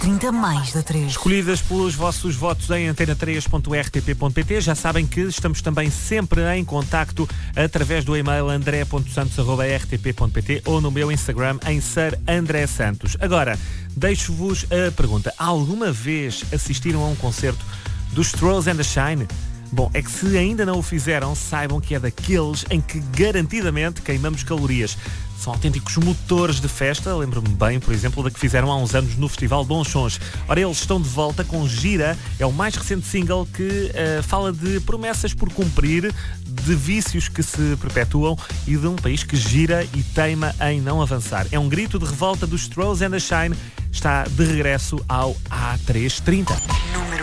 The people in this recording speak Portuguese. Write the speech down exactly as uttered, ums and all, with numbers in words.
trinta mais da três. Escolhidas pelos vossos votos em antena três ponto r t p ponto p t. Já sabem que estamos também sempre em contacto através do e-mail andré ponto santos arroba r t p ponto p t ou no meu Instagram em Sir André Santos. Agora, deixo-vos a pergunta. Alguma vez assistiram a um concerto dos Strolls and the Shine? Bom, é que se ainda não o fizeram, saibam que é daqueles em que garantidamente queimamos calorias. São autênticos motores de festa. Lembro-me bem, por exemplo, da que fizeram há uns anos no Festival Bons Sons. Ora, eles estão de volta com Gira. É o mais recente single que uh, fala de promessas por cumprir, de vícios que se perpetuam e de um país que gira e teima em não avançar. É um grito de revolta dos Strolls and the Shine. Está de regresso ao A trezentos e trinta.